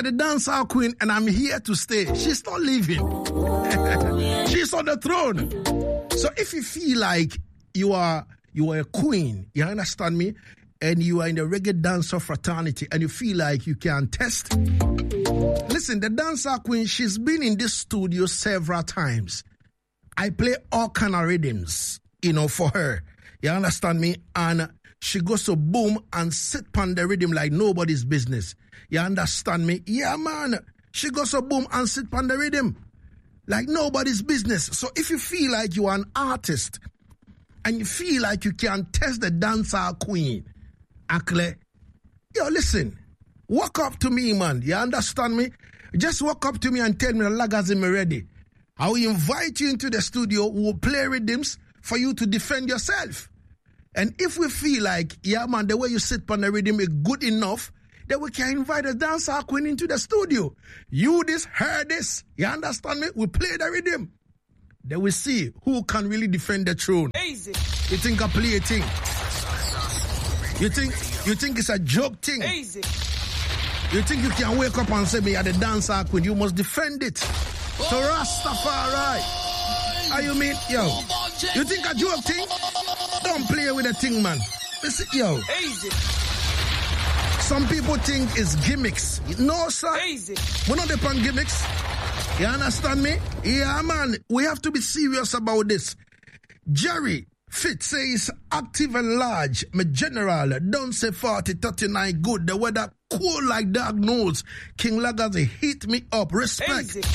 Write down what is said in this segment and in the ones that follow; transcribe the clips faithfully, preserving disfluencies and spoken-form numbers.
are the dancehall queen and I'm here to stay. She's not leaving. She's on the throne. So if you feel like you are you are a queen, you understand me, and you are in the reggae dancer fraternity and you feel like you can test, listen, the dancehall queen, she's been in this studio several times. I play all kind of rhythms, you know, for her. You understand me? And she goes to boom and sit on the rhythm like nobody's business. You understand me? Yeah, man. She goes to boom and sit on the rhythm like nobody's business. So if you feel like you are an artist and you feel like you can test the dancehall queen, Akle, yo, listen, walk up to me, man. You understand me? Just walk up to me and tell me the lagazim ready. I will invite you into the studio. We will play rhythms for you to defend yourself. And if we feel like, yeah, man, the way you sit on the rhythm is good enough, then we can invite a dancehall queen into the studio. You this, her this. You understand me? We play the rhythm. Then we see who can really defend the throne. Easy. You think I play a thing? You think you think it's a joke thing? Easy. You think you can wake up and say, me are the dancehall queen? You must defend it. So Rastafari. How you mean? Yo. You think a joke thing? Don't play with the thing, man. Listen, yo. Easy. Some people think it's gimmicks. No, sir. Easy. We're not upon gimmicks. You understand me? Yeah, man. We have to be serious about this. Jerry Fit says, active and large. My general, don't say forty, thirty-nine good. The weather cool like dog nose. King Lagazi, hit me up. Respect. Easy.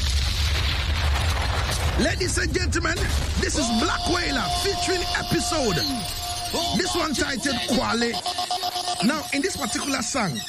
Ladies and gentlemen, this is Black Whaler featuring episode. This one titled Kwale. Now, in this particular song,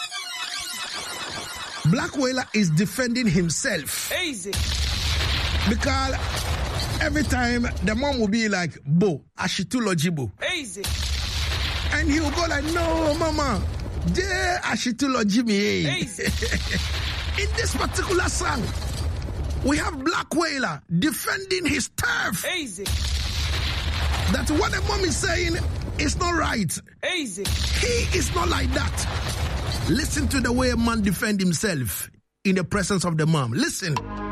Black Whaler is defending himself. Easy. Because every time the mom will be like, Bo, Ashitulojibo. Easy. And he will go like, no, mama, de Ashitulojibi. Easy. In this particular song, we have Black Whaler defending his turf. Easy. That what the mom is saying is not right. Easy. He is not like that. Listen to the way a man defend himself in the presence of the mom. Listen.